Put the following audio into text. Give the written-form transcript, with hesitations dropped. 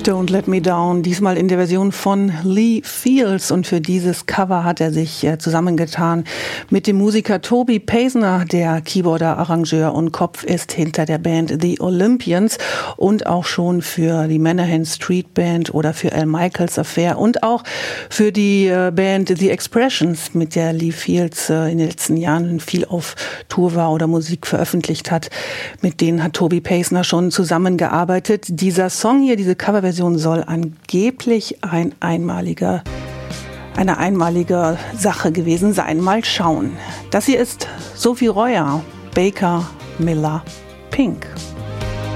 Don't Let Me Down, diesmal in der Version von Lee Fields, und für dieses Cover hat er sich zusammengetan mit dem Musiker Toby Paisner, der Keyboarder, Arrangeur und Kopf ist hinter der Band The Olympians und auch schon für die Menahan Street Band oder für Al Michaels Affair und auch für die Band The Expressions, mit der Lee Fields in den letzten Jahren viel auf Tour war oder Musik veröffentlicht hat. Mit denen hat Toby Paisner schon zusammengearbeitet. Dieser Song hier, diese Coverversion, soll angeblich eine einmalige Sache gewesen sein. Mal schauen. Das hier ist Sophie Royer, Baker, Miller, Pink.